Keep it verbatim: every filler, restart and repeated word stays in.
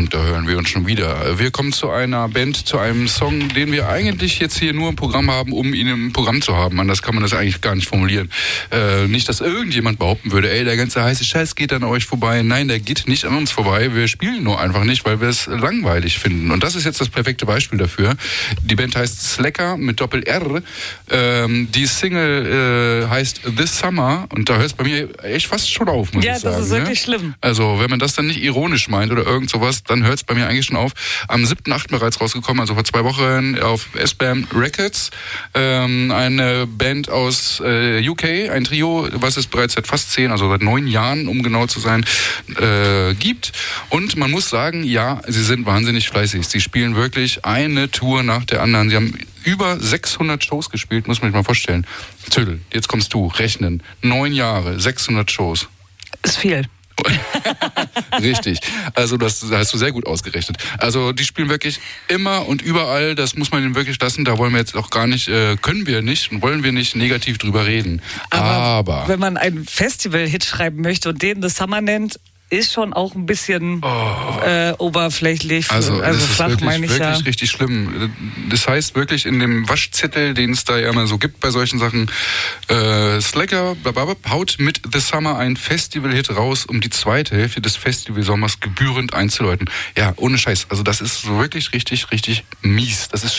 Und da hören wir uns schon wieder. Wir kommen zu einer Band, zu einem Song, den wir eigentlich jetzt hier nur im Programm haben, um ihn im Programm zu haben. Anders kann man das eigentlich gar nicht formulieren. Äh, nicht, dass irgendjemand behaupten würde, ey, der ganze heiße Scheiß geht an euch vorbei. Nein, der geht nicht an uns vorbei. Wir spielen nur einfach nicht, weil wir es langweilig finden. Und das ist jetzt das perfekte Beispiel dafür. Die Band heißt Slacker mit Doppel-R. Ähm, die Single äh, heißt This Summer. Und da hört es bei mir echt fast schon auf, muss ja, ich sagen. Ja, das ist wirklich ne? schlimm. Also, wenn man das dann nicht ironisch meint oder irgend sowas, dann hört es bei mir eigentlich schon auf. Am siebten achten bereits rausgekommen, also vor zwei Wochen auf S-Bam Records. Ähm, eine Band aus äh, U K, ein Trio, was es bereits seit fast zehn, also seit neun Jahren, um genau zu sein, äh, gibt. Und man muss sagen, ja, sie sind wahnsinnig fleißig. Sie spielen wirklich eine Tour nach der anderen. Sie haben über sechshundert Shows gespielt, muss man sich mal vorstellen. Zödel, jetzt kommst du, rechnen. Neun Jahre, sechshundert Shows. Ist viel. Richtig. Also das hast du sehr gut ausgerechnet. Also die spielen wirklich immer und überall, das muss man ihnen wirklich lassen, da wollen wir jetzt auch gar nicht, äh, können wir nicht und wollen wir nicht negativ drüber reden. Aber, Aber wenn man einen Festival-Hit schreiben möchte und den The Summer nennt, ist schon auch ein bisschen oh. äh, oberflächlich. Also, also das ist flach, wirklich, meine ich, wirklich ja. richtig schlimm. Das heißt wirklich in dem Waschzettel, den es da ja immer so gibt bei solchen Sachen, äh, Slacker haut mit The Summer ein Festival-Hit raus, um die zweite Hälfte des Festivalsommers gebührend einzuläuten. Ja, ohne Scheiß. Also das ist so wirklich richtig, richtig mies. Das ist